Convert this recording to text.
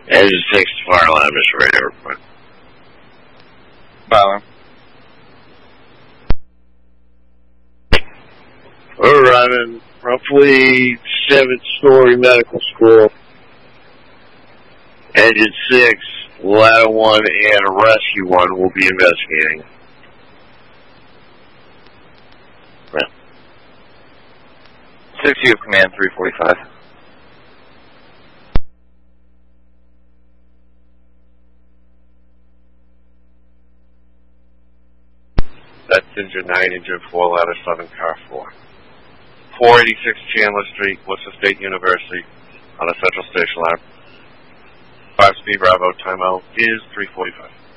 Engine 6 to fire line, Mr. Radio Report. Fire. We're running roughly 7-story medical school. Engine 6, ladder 1, and a rescue 1 will be investigating. Yeah. 6 you have command 345. That's engine 9, engine 4, ladder 7, car 4. 486 Chandler Street, Worcester State University, on a Central Station line. 5-speed Bravo, timeout is 3:45.